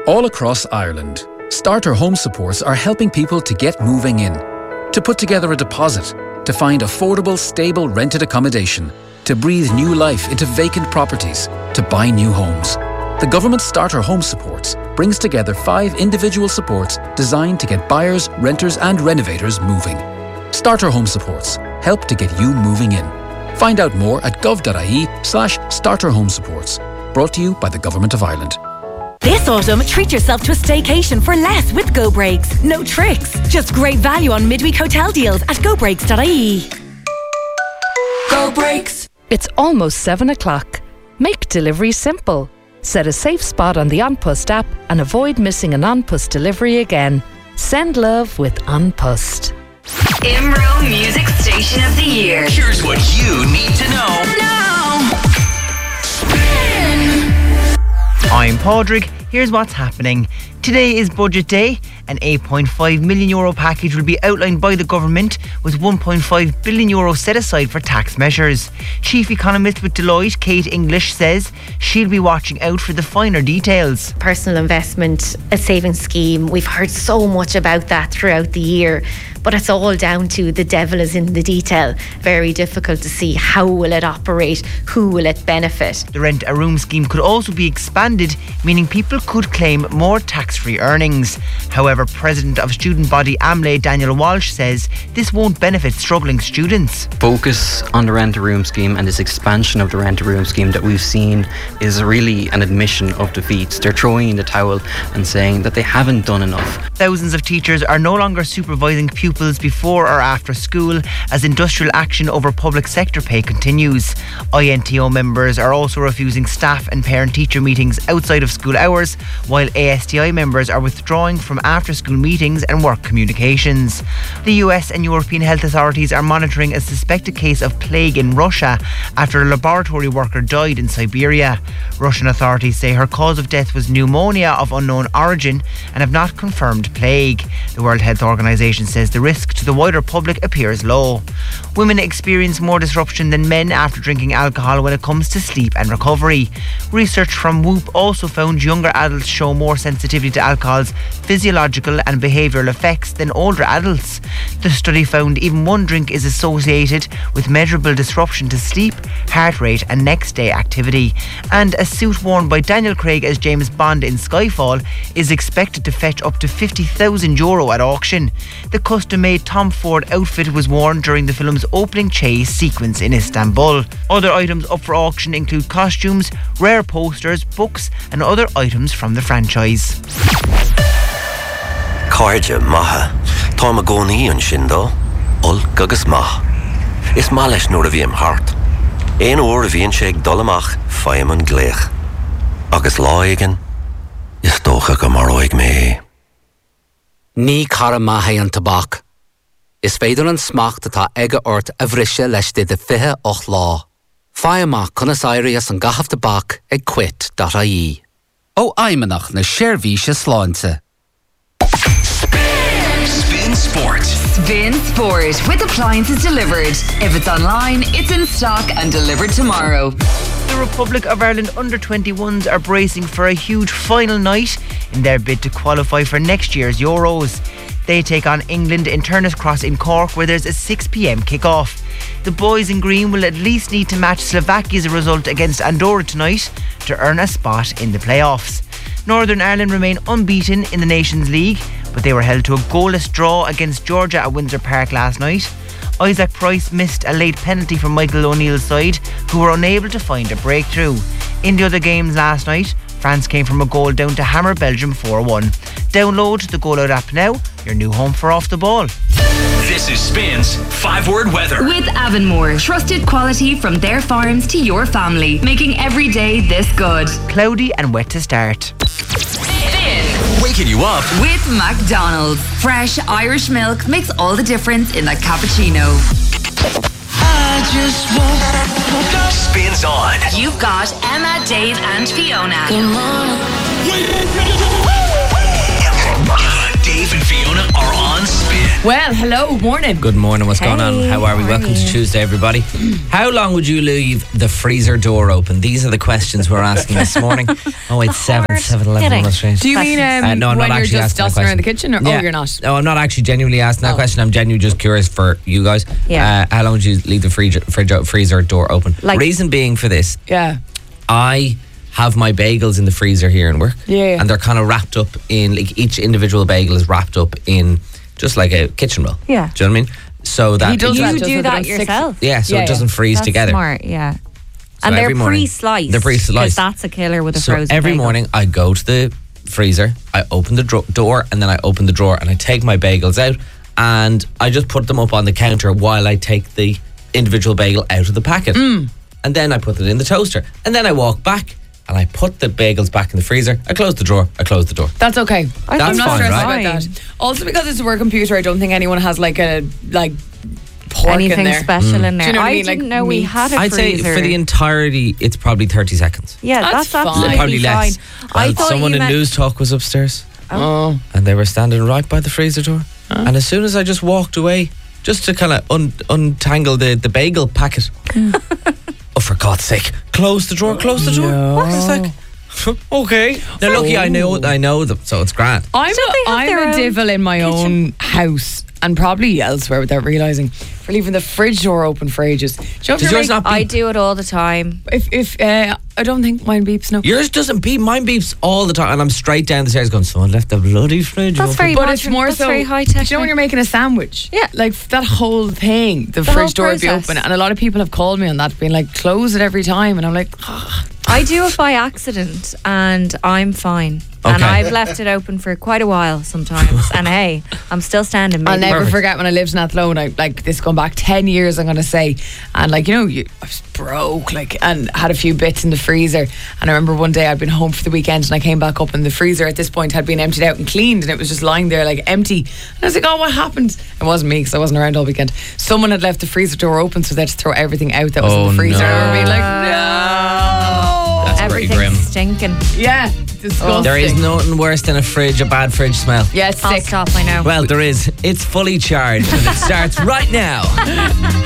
All across Ireland, Starter Home Supports are helping people to get moving in, to put together a deposit, to find affordable, stable rented accommodation, to breathe new life into vacant properties, to buy new homes. The government Starter Home Supports brings together 5 individual supports designed to get buyers, renters and renovators moving. Starter Home Supports help to get you moving in. Find out more at gov.ie/starterhomesupports. Brought to you by the Government of Ireland. This autumn, treat yourself to a staycation for less with Go Breaks. No tricks, just great value on midweek hotel deals at gobreaks.ie. Go Breaks. It's almost 7 o'clock. Make delivery simple. Set a safe spot on the An Post app and avoid missing an An Post delivery again. Send love with An Post. IMRO Music Station of the Year. Here's what you need to know now. I'm Padraig. Here's what's happening. Today is budget day. An €8.5 million package will be outlined by the government, with €1.5 billion set aside for tax measures. Chief economist with Deloitte, Kate English, says she'll be watching out for the finer details. Personal investment, a savings scheme, we've heard so much about that throughout the year, but it's all down to the devil is in the detail. Very difficult to see how will it operate, who will it benefit. The Rent a Room scheme could also be expanded, meaning people could claim more tax-free earnings. However, President of student body AMLE, Daniel Walsh, says this won't benefit struggling students. Focus on the Rent a Room scheme and this expansion of the Rent a Room scheme that we've seen is really an admission of defeat. They're throwing in the towel and saying that they haven't done enough. Thousands of teachers are no longer supervising pupils before or after school as industrial action over public sector pay continues. INTO members are also refusing staff and parent-teacher meetings outside of school hours, while ASTI members are withdrawing from after-school meetings and work communications. The US and European health authorities are monitoring a suspected case of plague in Russia after a laboratory worker died in Siberia. Russian authorities say her cause of death was pneumonia of unknown origin and have not confirmed plague. The World Health Organization says the risk to the wider public appears low. Women experience more disruption than men after drinking alcohol when it comes to sleep and recovery. Research from Whoop also found younger adults show more sensitivity to alcohol's physiological and behavioural effects than older adults. The study found even one drink is associated with measurable disruption to sleep, heart rate and next day activity. And a suit worn by Daniel Craig as James Bond in Skyfall is expected to fetch up to €50,000 at auction. The custom-made Tom Ford outfit was worn during the film's opening chase sequence in Istanbul. Other items up for auction include costumes, rare posters, books and other items from the franchise. Cardja maha, Tom Agoni and Shindo, Ul Gugus Mah. Is Malish nor a Viam Hart. Ein or a Vian Shake Dolamach, Fireman Glech. Agus Loigan, is Stocha Gamaroig me. Ní cara maithe an tabhac. Is féidir an smacht atá aige ort a bhrisise leis de 28 lá. Fáimach conas éirí as an gahaf tabhac ag quit.ie. Ó aimenach na seirbhíse sláinte. Spin Sport. Spin Sport with appliances delivered. If it's online, it's in stock and delivered tomorrow. The Republic of Ireland under-21s are bracing for a huge final night in their bid to qualify for next year's Euros. They take on England in Turner's Cross in Cork, where there's a 6 p.m. kick-off. The boys in green will at least need to match Slovakia's result against Andorra tonight to earn a spot in the playoffs. Northern Ireland remain unbeaten in the Nations League, but they were held to a goalless draw against Georgia at Windsor Park last night. Isaac Price missed a late penalty from Michael O'Neill's side, who were unable to find a breakthrough. In the other games last night, France came from a goal down to hammer Belgium 4-1. Download the Goal Out app now, your new home for Off the Ball. This is Spin's 5-word weather. With Avonmore, trusted quality from their farms to your family, making every day this good. Cloudy and wet to start. Waking you up with McDonald's. Fresh Irish milk makes all the difference in that cappuccino. I just want Spins on. You've got Emma, Dave and Fiona. Dave and Fiona are on Spin. Well, hello, morning. Good morning, what's going on? How are we? Welcome to Tuesday, everybody. How long would you leave the freezer door open? These are the questions we're asking this morning. Oh, it's 7-11. Do you mean no, I'm when not you're actually just asking dusting around the kitchen? Or, Yeah. Oh, you're not? No, I'm not actually genuinely asking that question. I'm genuinely just curious for you guys. Yeah. How long would you leave the freezer door open? Reason being for this, Yeah. I have my bagels in the freezer here in work. Yeah. And they're kind of wrapped up in, like, each individual bagel is wrapped up in just like a kitchen roll. Yeah. Do you know what I mean? So that You do that yourself. Yeah, so it doesn't freeze That's together. Smart, yeah. So And they're every morning- pre-sliced. They're pre-sliced. 'cause that's a killer with a So frozen every bagel. morning I go to the freezer, I open the door, and then I open the drawer and I take my bagels out and I just put them up on the counter while I take the individual bagel out of the packet. And then I put it in the toaster. And then I walk back and I put the bagels back in the freezer. I close the drawer. I close the door. That's okay. That's I'm not fine, stressed right? about that. Also, because it's a work computer, I don't think anyone has like pork Anything in there. special in Do there. you know what I I mean? didn't know we meat. had a I'd say freezer. for the entirety, it's probably 30 seconds. Yeah, that's absolutely Probably less. fine. Well, I thought someone you in meant- News Talk was upstairs. Oh. And they were standing right by the freezer door. And as soon as I just walked away, just to kind of untangle the bagel packet. Oh, for God's sake, close the drawer, close the door. What is that? Okay. Now, lucky I know them, so it's grand. I'm a devil in my own house and probably elsewhere without realising for leaving the fridge door open for ages. Do you know if Does you're yours not beep? I do it all the time. If I don't think mine beeps, no. Yours doesn't beep, mine beeps all the time, and I'm straight down the stairs going, someone left the bloody fridge That's open. very But modern. it's more That's so, very high tech. do you know when you're making a sandwich? Yeah. Like that whole thing, the whole fridge door would be process. open. And a lot of people have called me on that, being like, close it every time. And I'm like, I do it by accident and I'm fine. And Okay. I've left it open for quite a while sometimes. And hey, I'm still standing. I'll maybe. never forget when I lived in Athlone. I like this going back 10 years, I'm going to say. And like, I was broke, like, and had a few bits in the freezer. And I remember one day I'd been home for the weekend and I came back up and the freezer at this point had been emptied out and cleaned and it was just lying there like empty. And I was like, oh, what happened? It wasn't me because I wasn't around all weekend. Someone had left the freezer door open so they had to throw everything out that was in the freezer. no. And I remember being like, no. That's pretty grim. Everything's stinking. Yeah, disgusting. There is nothing worse than a bad fridge smell. Yeah, it's I'll sick. stop, I know. Well, there is. It's fully charged and it starts right now.